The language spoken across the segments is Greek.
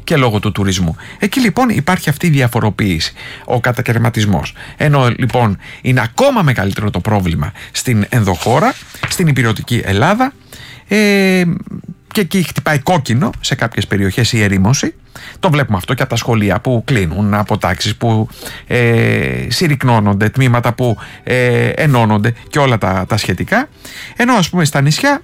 και λόγω του τουρισμού. Εκεί λοιπόν υπάρχει αυτή η διαφοροποίηση, ο κατακαιρματισμός. Ενώ λοιπόν είναι ακόμα μεγαλύτερο το πρόβλημα στην ενδοχώρα, στην υπηρετική Ελλάδα, και εκεί χτυπάει κόκκινο σε κάποιες περιοχές η ερήμωση. Το βλέπουμε αυτό και από τα σχολεία που κλείνουν, από τάξεις που συρρυκνώνονται, τμήματα που ενώνονται και όλα τα σχετικά. Ενώ ας πούμε στα νησιά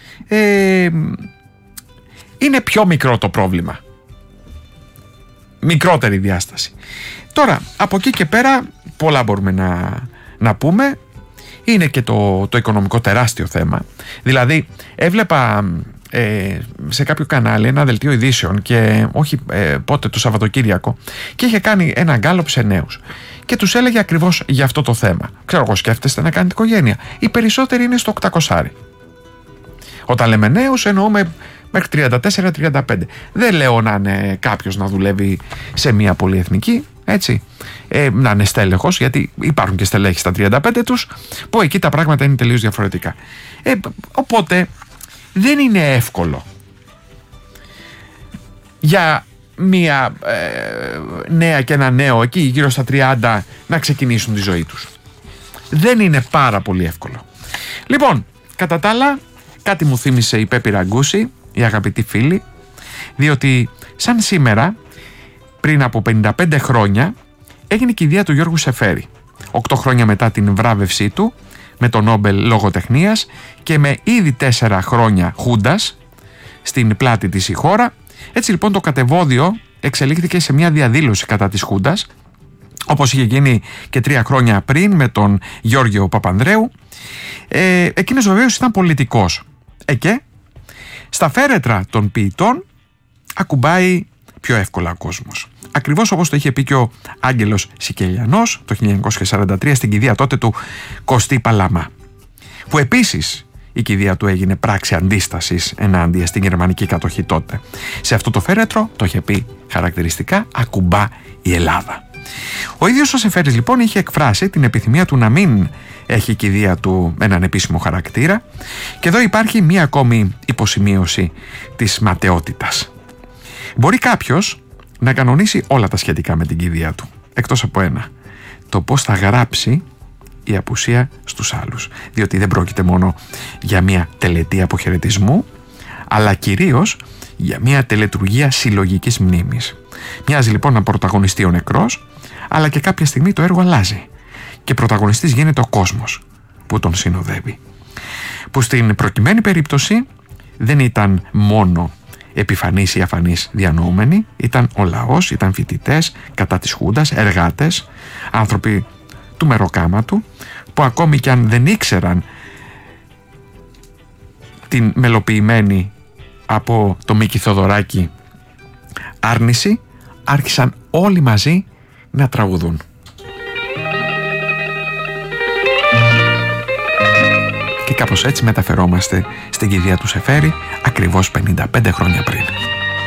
είναι πιο μικρό το πρόβλημα, μικρότερη διάσταση. Τώρα από εκεί και πέρα πολλά μπορούμε να πούμε. Είναι και το οικονομικό τεράστιο θέμα. Δηλαδή έβλεπα σε κάποιο κανάλι ένα δελτίο ειδήσεων, και όχι πότε, το Σαββατοκύριακο, και είχε κάνει ένα γκάλωπ σε νέους και τους έλεγε ακριβώς για αυτό το θέμα. Ξέρω εγώ, σκέφτεστε να κάνετε οικογένεια? Οι περισσότεροι είναι στο 800. Όταν λέμε νέους εννοούμε μέχρι 34-35. Δεν λέω να είναι κάποιος να δουλεύει σε μια πολυεθνική, έτσι, να είναι στέλεχος, γιατί υπάρχουν και στελέχοι στα 35 τους που εκεί τα πράγματα είναι τελείως διαφορετικά. Οπότε δεν είναι εύκολο για μία νέα και ένα νέο εκεί γύρω στα 30 να ξεκινήσουν τη ζωή τους. Δεν είναι πάρα πολύ εύκολο. Λοιπόν, κατά τα άλλα, κάτι μου θύμισε η Πέπη Ραγκούση, η αγαπητή φίλη, διότι σαν σήμερα, πριν από 55 χρόνια, έγινε και η ιδέα του Γιώργου Σεφέρη. 8 χρόνια μετά την βράβευσή του με το Νόμπελ Λογοτεχνίας και με ήδη 4 χρόνια χούντας στην πλάτη της η χώρα. Έτσι λοιπόν το κατεβόδιο εξελίχθηκε σε μια διαδήλωση κατά της χούντας, όπως είχε γίνει και 3 χρόνια πριν με τον Γιώργιο Παπανδρέου. Εκείνος βεβαίως ήταν πολιτικός. Και στα φέρετρα των ποιητών ακουμπάει πιο εύκολα ο κόσμος. Ακριβώς όπως το είχε πει και ο Άγγελος Σικελιανός το 1943 στην κηδεία τότε του Κωστή Παλαμά, που επίσης η κηδεία του έγινε πράξη αντίστασης ενάντια στην γερμανική κατοχή τότε. Σε αυτό το φέρετρο το είχε πει χαρακτηριστικά «Ακουμπά η Ελλάδα». Ο ίδιος ο Σεφέρης λοιπόν είχε εκφράσει την επιθυμία του να μην έχει η κηδεία του έναν επίσημο χαρακτήρα, και εδώ υπάρχει μία ακόμη υποσημείωση της ματαιότητας. Μπορεί κάποιος να κανονίσει όλα τα σχετικά με την κηδεία του, εκτός από ένα: το πώς θα γράψει η απουσία στους άλλους. Διότι δεν πρόκειται μόνο για μια τελετή αποχαιρετισμού, αλλά κυρίως για μια τελετουργία συλλογικής μνήμης. Μοιάζει λοιπόν να πρωταγωνιστεί ο νεκρός, αλλά και κάποια στιγμή το έργο αλλάζει και πρωταγωνιστής γίνεται ο κόσμος που τον συνοδεύει, που στην προκειμένη περίπτωση δεν ήταν μόνο επιφανείς ή αφανείς διανοούμενοι, ήταν ο λαός, ήταν φοιτητές κατά της Χούντας, εργάτες, άνθρωποι του μεροκάματου, που ακόμη κι αν δεν ήξεραν την μελοποιημένη από το Μίκη Θοδωράκη άρνηση, άρχισαν όλοι μαζί να τραγουδούν. Και κάπως έτσι μεταφερόμαστε στην κηδεία του Σεφέρη ακριβώς 55 χρόνια πριν.